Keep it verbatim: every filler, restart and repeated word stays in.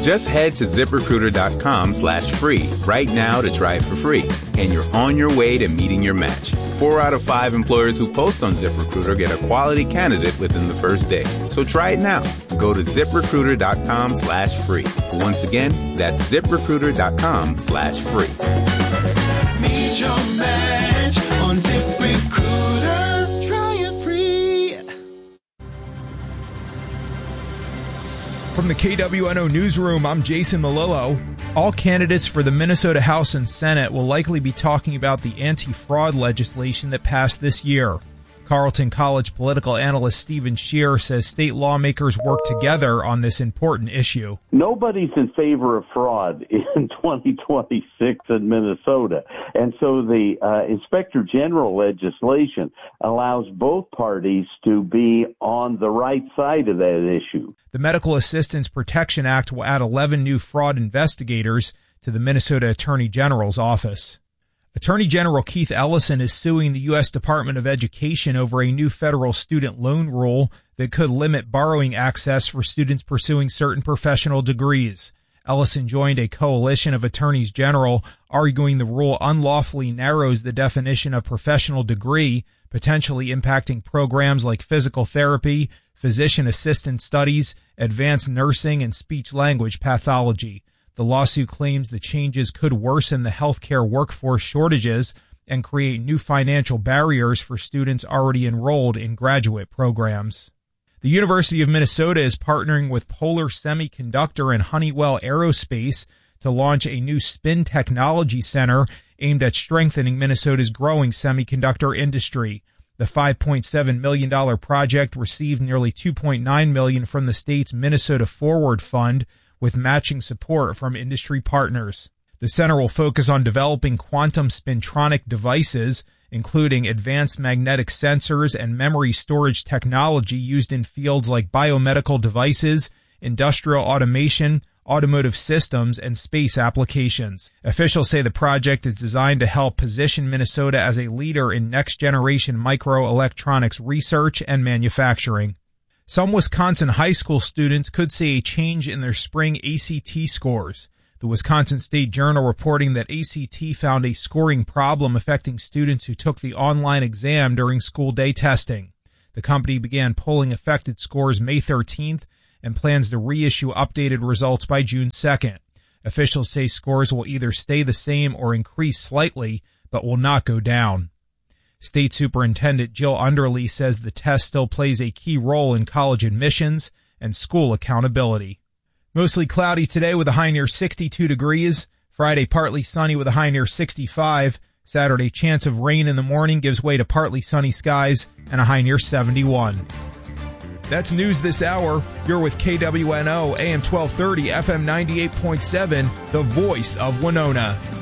Just head to ZipRecruiter.com slash free right now to try it for free. And you're on your way to meeting your match. Four out of five employers who post on ZipRecruiter get a quality candidate within the first day. So try it now. Go to ZipRecruiter.com slash free. Once again, that's ZipRecruiter.com slash free. Meet your match on ZipRecruiter. Try it free. From the K W N O Newsroom, I'm Jason Malillo. All candidates for the Minnesota House and Senate will likely be talking about the anti-fraud legislation that passed this year. Carleton College political analyst Stephen Scheer says state lawmakers work together on this important issue. Nobody's in favor of fraud in twenty twenty-six in Minnesota. And so the uh, Inspector General legislation allows both parties to be on the right side of that issue. The Medical Assistance Protection Act will add eleven new fraud investigators to the Minnesota Attorney General's office. Attorney General Keith Ellison is suing the U S Department of Education over a new federal student loan rule that could limit borrowing access for students pursuing certain professional degrees. Ellison joined a coalition of attorneys general arguing the rule unlawfully narrows the definition of professional degree, potentially impacting programs like physical therapy, physician assistant studies, advanced nursing, and speech-language pathology. The lawsuit claims the changes could worsen the healthcare workforce shortages and create new financial barriers for students already enrolled in graduate programs. The University of Minnesota is partnering with Polar Semiconductor and Honeywell Aerospace to launch a new spin technology center aimed at strengthening Minnesota's growing semiconductor industry. The five point seven million dollars project received nearly two point nine million dollars from the state's Minnesota Forward Fund, with matching support from industry partners. The center will focus on developing quantum spintronic devices, including advanced magnetic sensors and memory storage technology used in fields like biomedical devices, industrial automation, automotive systems, and space applications. Officials say the project is designed to help position Minnesota as a leader in next-generation microelectronics research and manufacturing. Some Wisconsin high school students could see a change in their spring A C T scores. The Wisconsin State Journal reporting that A C T found a scoring problem affecting students who took the online exam during school day testing. The company began pulling affected scores May thirteenth and plans to reissue updated results by June second. Officials say scores will either stay the same or increase slightly, but will not go down. State Superintendent Jill Underly says the test still plays a key role in college admissions and school accountability. Mostly cloudy today with a high near sixty-two degrees. Friday, partly sunny with a high near sixty-five. Saturday, chance of rain in the morning gives way to partly sunny skies and a high near seventy-one. That's news this hour. You're with K W N O, A M twelve thirty, F M ninety-eight point seven, the voice of Winona.